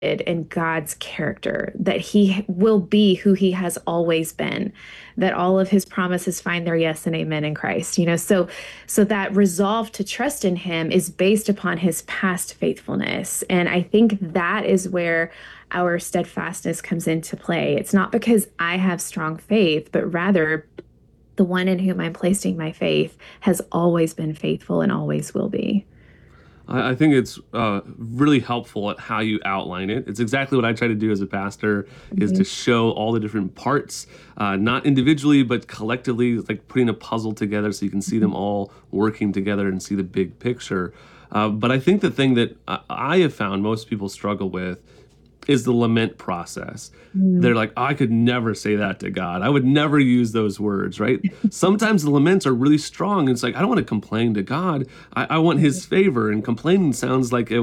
in God's character, that he will be who he has always been, that all of his promises find their yes and amen in Christ. So that resolve to trust in him is based upon his past faithfulness. And I think that is where our steadfastness comes into play. It's not because I have strong faith, but rather the one in whom I'm placing my faith has always been faithful and always will be. I think it's really helpful at how you outline it. It's exactly what I try to do as a pastor, is to show all the different parts, not individually, but collectively, like putting a puzzle together so you can see them all working together and see the big picture. But I think the thing that I have found most people struggle with is the lament process. They're like, oh, I could never say that to God. I would never use those words, right? Sometimes the laments are really strong. It's like, I don't want to complain to God. I want his favor, and complaining sounds like I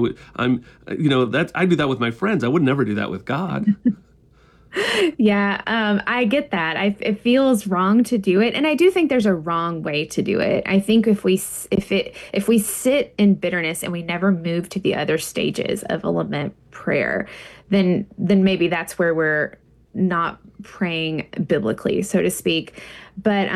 do that with my friends. I would never do that with God. Yeah, I get that. It feels wrong to do it, and I do think there's a wrong way to do it. I think if we sit in bitterness and we never move to the other stages of a lament prayer, then maybe that's where we're not praying biblically, so to speak. But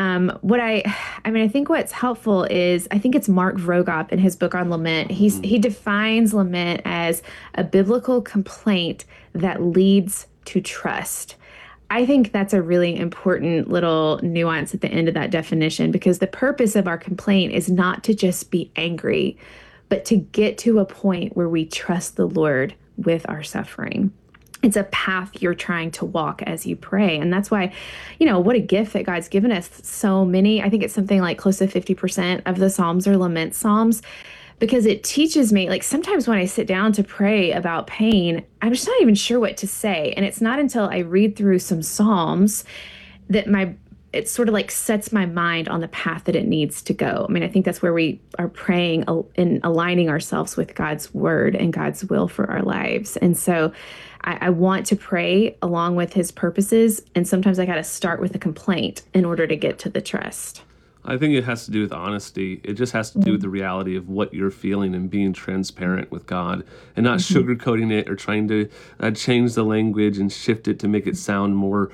I think what's helpful is, I think it's Mark Vrogop in his book on lament. He defines lament as a biblical complaint that leads to trust. I think that's a really important little nuance at the end of that definition, because the purpose of our complaint is not to just be angry, but to get to a point where we trust the Lord with our suffering. It's a path you're trying to walk as you pray. And that's why, what a gift that God's given us. So many, I think it's something like close to 50% of the Psalms are lament Psalms, because it teaches me, like, sometimes when I sit down to pray about pain, I'm just not even sure what to say. And it's not until I read through some Psalms that it sort of like sets my mind on the path that it needs to go. I mean, I think that's where we are praying and aligning ourselves with God's word and God's will for our lives. And so I want to pray along with his purposes. And sometimes I got to start with a complaint in order to get to the trust. I think it has to do with honesty. It just has to do with the reality of what you're feeling and being transparent with God, and not sugarcoating it or trying to change the language and shift it to make it sound more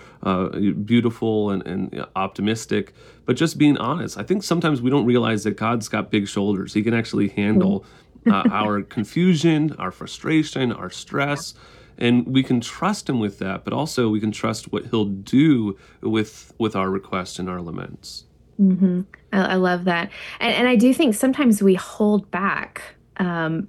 beautiful and optimistic, but just being honest. I think sometimes we don't realize that God's got big shoulders. He can actually handle our confusion, our frustration, our stress. And we can trust him with that, but also we can trust what he'll do with our requests and our laments. Mm-hmm. I love that. And I do think sometimes we hold back, and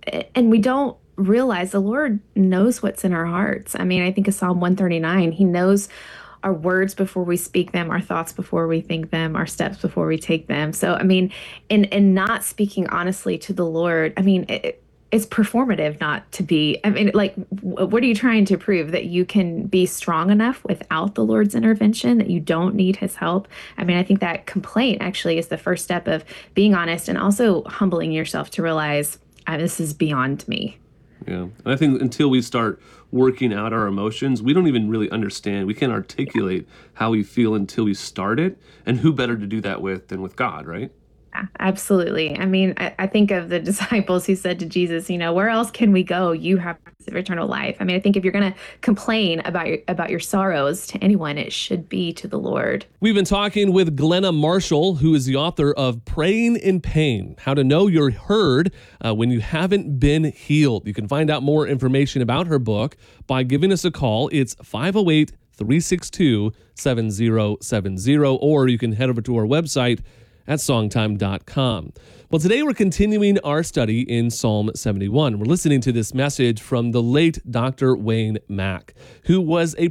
we don't realize the Lord knows what's in our hearts. I mean, I think of Psalm 139. He knows our words before we speak them, our thoughts before we think them, our steps before we take them. So, I mean, in not speaking honestly to the Lord, I mean, it's performative not to be. I mean, like, what are you trying to prove? That you can be strong enough without the Lord's intervention, that you don't need his help? I mean, I think that complaint actually is the first step of being honest, and also humbling yourself to realize, this is beyond me. Yeah. And I think until we start working out our emotions, we don't even really understand. We can't articulate how we feel until we start it. And who better to do that with than with God, right? Yeah, absolutely. I mean, I think of the disciples who said to Jesus, where else can we go? You have eternal life. I mean, I think if you're going to complain about your sorrows to anyone, it should be to the Lord. We've been talking with Glenna Marshall, who is the author of Praying in Pain, How to Know You're Heard When You Haven't Been Healed. You can find out more information about her book by giving us a call. It's 508-362-7070, or you can head over to our website at songtime.com. Well, today we're continuing our study in Psalm 71. We're listening to this message from the late Dr. Wayne Mack, who was a